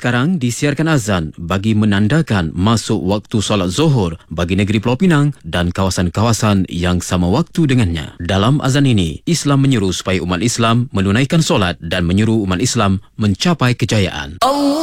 sekarang disiarkan azan bagi menandakan masuk waktu solat Zuhur bagi negeri Pulau Pinang dan kawasan-kawasan yang sama waktu dengannya. Dalam azan ini, Islam menyeru supaya umat Islam menunaikan solat dan menyeru umat Islam mencapai kejayaan.